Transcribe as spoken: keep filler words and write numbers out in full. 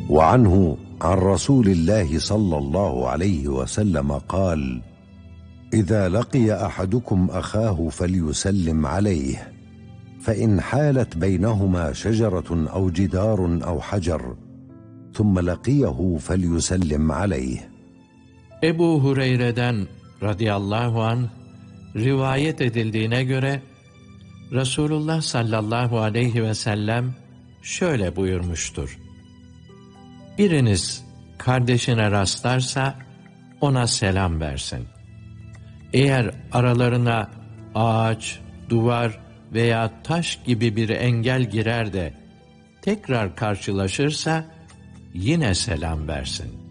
وعنه عن رسول الله صلى الله عليه وسلم قال: إذا لقي أحدكم أخاه فليسلم عليه، فإن حالت بينهما شجرة أو جدار أو حجر ثم لقيه فليسلم عليه. Ebu Hureyre'den radıyallahu anh rivayet edildiğine göre Resulullah sallallahu aleyhi ve sellem şöyle buyurmuştur: Biriniz kardeşine rastlarsa ona selam versin. Eğer aralarına ağaç, duvar veya taş gibi bir engel girer de tekrar karşılaşırsa yine selam versin.